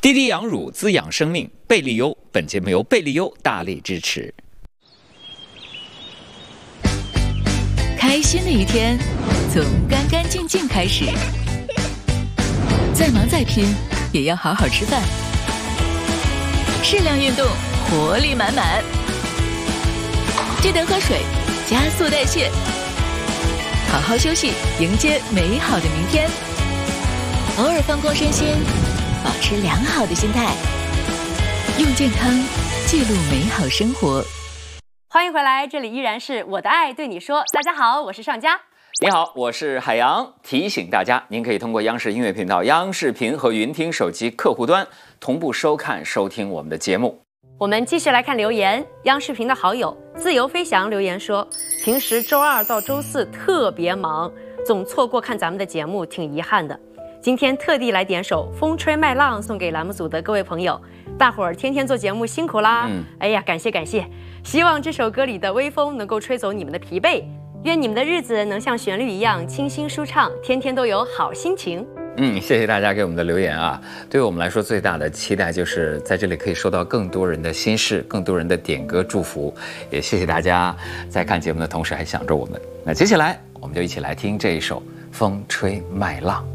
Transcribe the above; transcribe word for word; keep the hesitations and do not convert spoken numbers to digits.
滴滴羊乳滋养生命，贝利优。本节目由贝利优大力支持。 开心的一天，从干干净净开始。再忙再拼，也要好好吃饭。适量运动，活力满满。记得喝水，加速代谢。好好休息，迎接美好的明天。偶尔放空身心，保持良好的心态，用健康记录美好生活。 欢迎回来，这里依然是我的爱对你说。大家好，我是尚佳。 你好，我是海洋。提醒大家，您可以通过央视音乐频道、央视频和云听手机客户端同步收看、收听我们的节目。 我们继续来看留言。央视频的好友自由飞翔留言说，平时周二到周四特别忙，总错过看咱们的节目，挺遗憾的。今天特地来点首《风吹麦浪》送给栏目组的各位朋友，大伙儿天天做节目辛苦啦！嗯，哎呀，感谢感谢！希望这首歌里的微风能够吹走你们的疲惫，愿你们的日子能像旋律一样清新舒畅，天天都有好心情。 嗯，谢谢大家给我们的留言啊！对于我们来说，最大的期待就是在这里可以收到更多人的心事，更多人的点歌祝福。也谢谢大家在看节目的同时还想着我们。那接下来我们就一起来听这一首《风吹麦浪》。